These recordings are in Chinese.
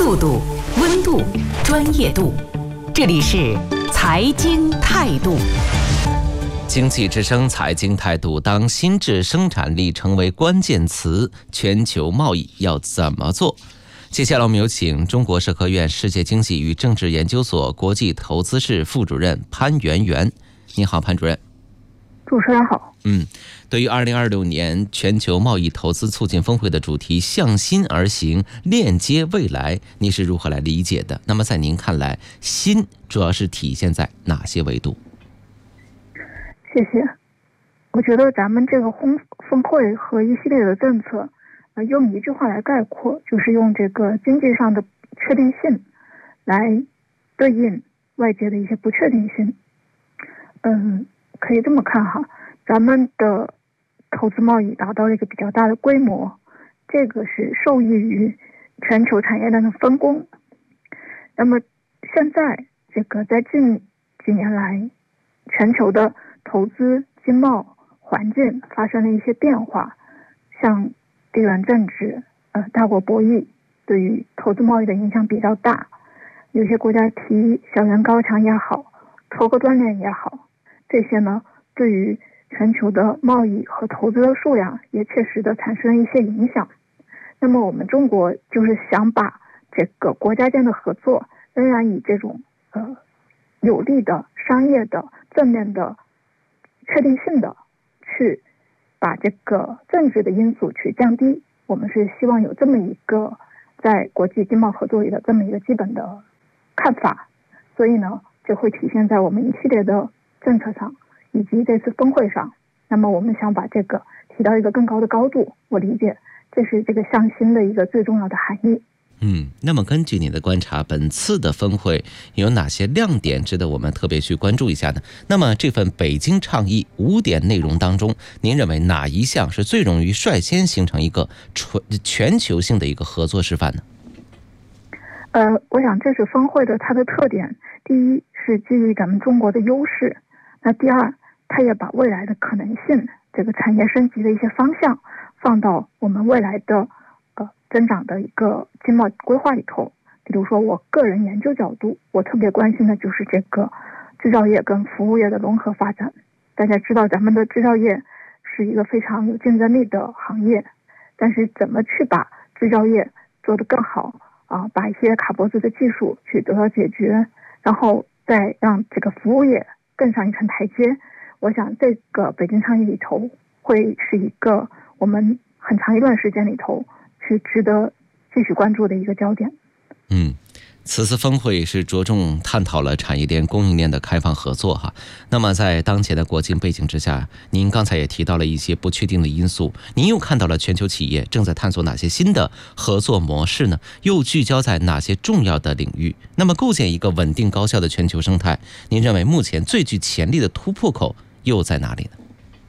速度、温度、专业度，这里是财经态度。 经济之声财经态度，当新质生产力成为关键词，全球贸易要怎么做？接下来我们有请中国社科院世界经济与政治研究所国际投资室副主任潘源元。你好，潘主任。 主持人好。 对于2026年全球贸易投资促进峰会的主题向心而行，链接未来，你是如何来理解的？那么在您看来，心主要是体现在哪些维度？ 谢谢。我觉得咱们这个峰会和一系列的政策，用一句话来概括，就是用这个经济上的确定性来对应外界的一些不确定性。可以这么看哈，咱们的投资贸易达到了一个比较大的规模，这个是受益于全球产业链的分工。那么现在这个在近几年来，全球的投资经贸环境发生了一些变化，像地缘政治、大国博弈对于投资贸易的影响比较大。有些国家提小元高墙也好，头个断链也好，这些呢对于全球的贸易和投资的数量也切实的产生了一些影响。那么我们中国就是想把这个国家间的合作仍然以这种有利的商业的正面的确定性的去把这个政治的因素去降低。我们是希望有这么一个在国际经贸合作里的这么一个基本的看法，所以呢这会体现在我们一系列的政策上以及这次峰会上。那么我们想把这个提到一个更高的高度，我理解这是这个向心的一个最重要的含义。 那么根据您的观察，本次的峰会有哪些亮点值得我们特别去关注一下呢？那么这份北京倡议5点内容当中，您认为哪一项是最容易率先形成一个全球性的一个合作示范呢？ 我想这是峰会的它的特点。第一是基于咱们中国的优势，那第二它也把未来的可能性，这个产业升级的一些方向放到我们未来的增长的一个经贸规划里头。比如说我个人研究角度，我特别关心的就是这个制造业跟服务业的融合发展。大家知道咱们的制造业是一个非常有竞争力的行业，但是怎么去把制造业做得更好把一些卡脖子的技术去得到解决，然后再让这个服务业更上一层台阶。我想这个北京倡议里头会是一个我们很长一段时间里头去值得继续关注的一个焦点。 此次峰会是着重探讨了产业链、供应链的开放合作哈。那么在当前的国境背景之下，您刚才也提到了一些不确定的因素，您又看到了全球企业正在探索哪些新的合作模式呢？又聚焦在哪些重要的领域？那么构建一个稳定高效的全球生态，您认为目前最具潜力的突破口又在哪里呢？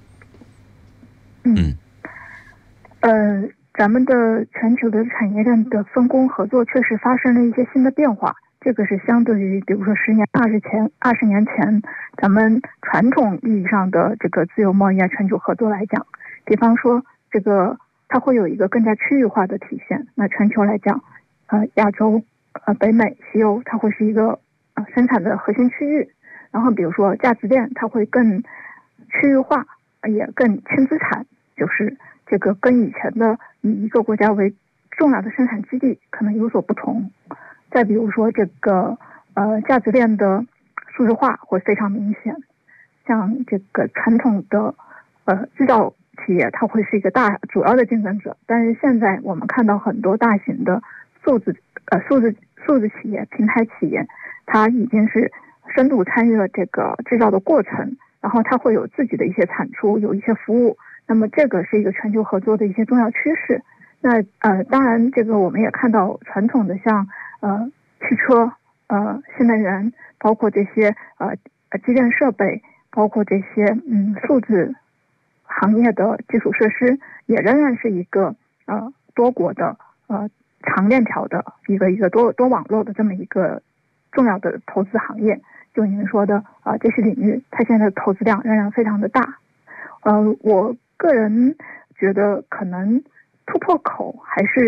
咱们的全球的产业链的分工合作确实发生了一些新的变化，这个是相对于比如说10年、20年前咱们传统意义上的这个自由贸易全球合作来讲。比方说这个它会有一个更加区域化的体现。那全球来讲亚洲、北美、西欧它会是一个生产的核心区域。然后比如说价值链它会更区域化，也更轻资产，就是这个跟以前的以一个国家为重要的生产基地可能有所不同。再比如说这个价值链的数字化会非常明显，像这个传统的制造企业它会是一个主要的竞争者，但是现在我们看到很多大型的数字企业、平台企业，它已经是深度参与了这个制造的过程，然后它会有自己的一些产出，有一些服务。那么这个是一个全球合作的一些重要趋势。那当然这个我们也看到传统的像汽车、新能源，包括这些基建设备，包括这些数字行业的基础设施，也仍然是一个多国的长链条的一个多网络的这么一个重要的投资行业。就您说的这些领域，它现在的投资量仍然非常的大。我个人觉得可能突破口还是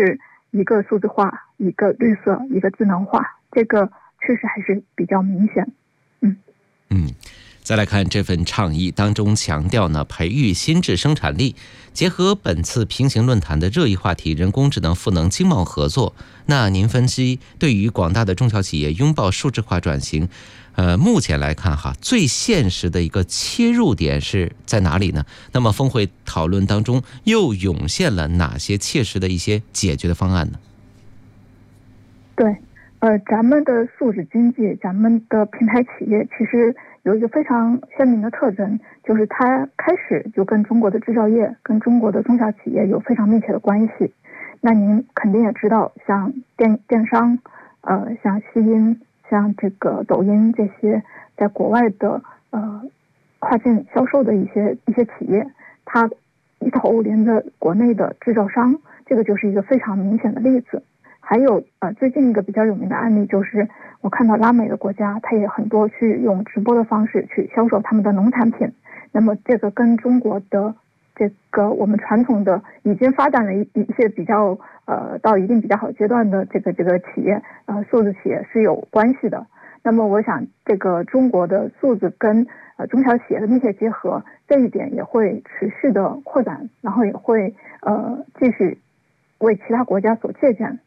一个数字化，一个绿色，一个智能化，这个确实还是比较明显。 再来看这份倡议当中强调呢，培育新质生产力，结合本次平行论坛的热议话题人工智能赋能经贸合作。那您分析对于广大的中小企业拥抱数字化转型，目前来看最现实的一个切入点是在哪里呢？那么峰会讨论当中又涌现了哪些切实的一些解决的方案呢？ 对，咱们的数字经济，咱们的平台企业其实有一个非常鲜明的特征，就是它开始就跟中国的制造业、跟中国的中小企业有非常密切的关系。那您肯定也知道，像电商，像西音、像这个抖音这些在国外的跨境销售的一些企业，它一头连着国内的制造商，这个就是一个非常明显的例子。还有最近一个比较有名的案例，就是我看到拉美的国家，它也很多去用直播的方式去销售他们的农产品。那么这个跟中国的这个我们传统的已经发展了一些比较到一定比较好阶段的这个企业数字企业是有关系的。那么我想这个中国的数字跟中小企业的密切结合，这一点也会持续的扩展，然后也会继续为其他国家所借鉴。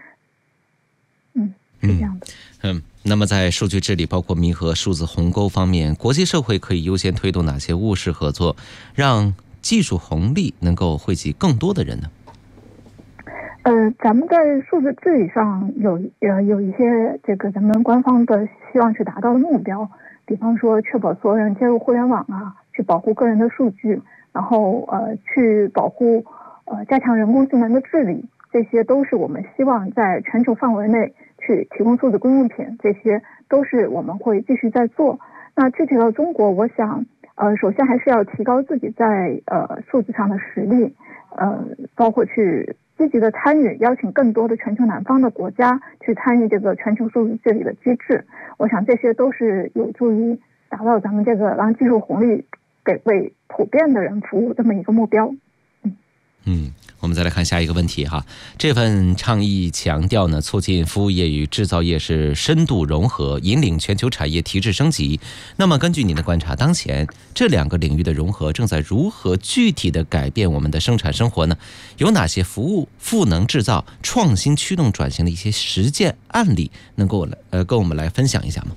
是这样的。 那么在数据治理包括弥合数字鸿沟方面，国际社会可以优先推动哪些务实合作，让技术红利能够惠及更多的人呢？ 咱们在数字治理上有一些这个咱们官方的希望去达到的目标，比方说确保所有人接入互联网去保护个人的数据，然后去保护加强人工智能的治理，这些都是我们希望在全球范围内去提供数字公用品，这些都是我们会继续在做。那具体到中国，我想首先还是要提高自己在数字上的实力，包括去积极的参与，邀请更多的全球南方的国家去参与这个全球数字治理的机制。我想这些都是有助于达到咱们这个让技术红利为普遍的人服务这么一个目标。 我们再来看下一个问题这份倡议强调呢，促进服务业与制造业是深度融合，引领全球产业提质升级。那么根据您的观察，当前这两个领域的融合正在如何具体的改变我们的生产生活呢？有哪些服务赋能制造、创新驱动转型的一些实践案例，能够跟我们来分享一下吗？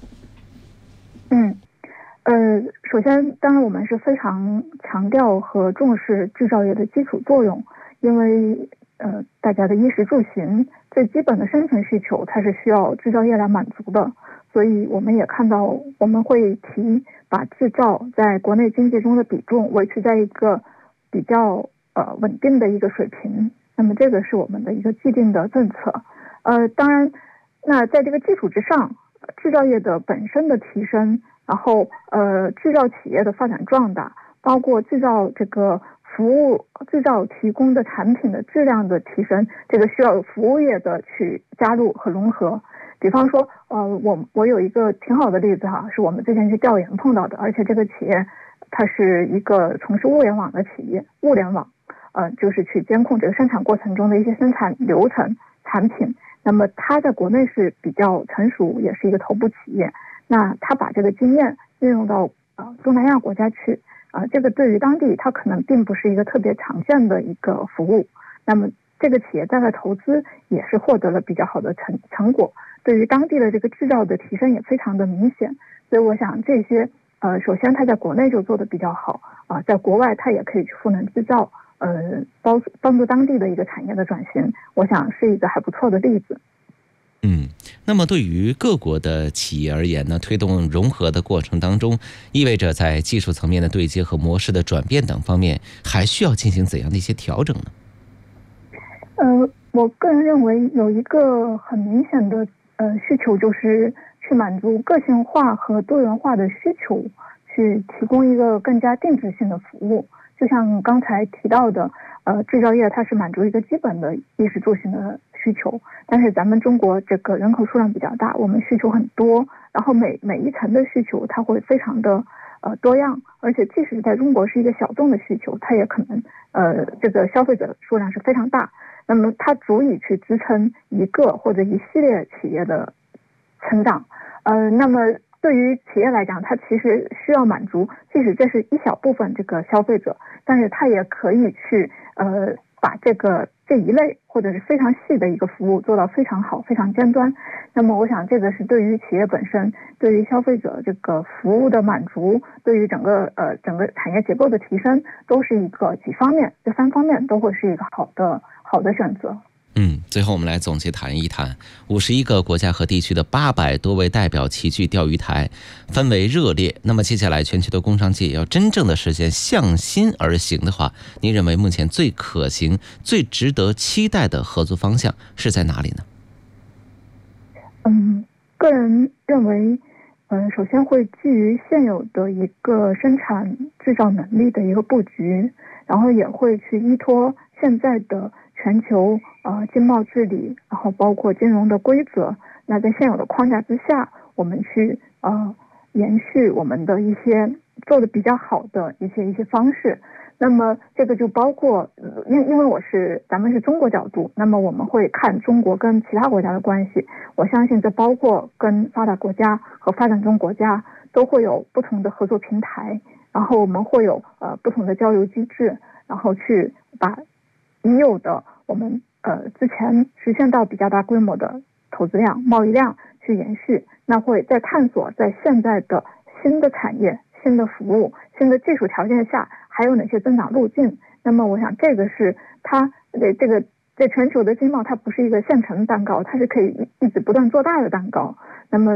首先当然我们是非常强调和重视制造业的基础作用，因为大家的衣食住行最基本的生存需求它是需要制造业来满足的，所以我们也看到我们会把制造在国内经济中的比重维持在一个比较稳定的一个水平，那么这个是我们的一个既定的政策。当然那在这个基础之上，制造业的本身的提升，然后制造企业的发展壮大，包括制造这个服务制造提供的产品的质量的提升，这个需要服务业的去加入和融合。比方说我有一个挺好的例子是我们之前去调研碰到的，而且这个企业它是一个从事物联网的企业，物联网就是去监控这个生产过程中的一些生产流程产品，那么它在国内是比较成熟，也是一个头部企业。那它把这个经验运用到东南亚国家去这个对于当地它可能并不是一个特别常见的一个服务，那么这个企业在投资也是获得了比较好的成果，对于当地的这个制造的提升也非常的明显。所以我想这些首先它在国内就做得比较好在国外它也可以去赋能制造，帮助当地的一个产业的转型，我想是一个还不错的例子。 那么对于各国的企业而言呢，推动融合的过程当中，意味着在技术层面的对接和模式的转变等方面，还需要进行怎样的一些调整呢？ 我个人认为有一个很明显的需求，就是去满足个性化和多元化的需求，去提供一个更加定制性的服务。就像刚才提到的制造业它是满足一个基本的衣食住行的需求，但是咱们中国这个人口数量比较大，我们需求很多，然后每一层的需求它会非常的多样，而且即使在中国是一个小众的需求，它也可能这个消费者数量是非常大。 那么它足以去支撑一个或者一系列企业的成长。那么对于企业来讲，它其实需要满足，即使这是一小部分这个消费者，但是它也可以去把这一类或者是非常细的一个服务做到非常好、非常尖端。那么我想这个是对于企业本身，对于消费者这个服务的满足，对于整个产业结构的提升，都是一个几方面，这3方面都会是一个好的选择。 最后我们来总结谈一谈51个国家和地区的800多位代表齐聚钓鱼台，氛围热烈。那么接下来全球的工商界要真正的实现向心而行的话，您认为目前最可行、最值得期待的合作方向是在哪里呢？ 个人认为，首先会基于现有的一个生产制造能力的一个布局，然后也会去依托现在的全球经贸治理，然后包括金融的规则。那在现有的框架之下，我们去延续我们的一些做的比较好的一些方式。那么这个就包括，因为咱们是中国角度，那么我们会看中国跟其他国家的关系。我相信这包括跟发达国家和发展中国家都会有不同的合作平台，然后我们会有不同的交流机制，然后去把已有的我们之前实现到比较大规模的投资量、贸易量去延续。那会在探索在现在的新的产业、新的服务、新的技术条件下还有哪些增长路径。那么我想这个是它在全球的经贸，它不是一个现成的蛋糕，它是可以一直不断做大的蛋糕。那么